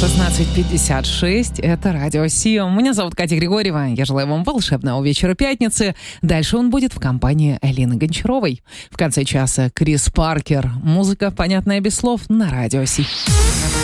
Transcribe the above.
16:56. Это Радио Си. Меня зовут Катя Григорьева. Я желаю вам волшебного вечера пятницы. Дальше он будет в компании Алины Гончаровой. В конце часа Крис Паркер. Музыка, понятная без слов, на Радио Си.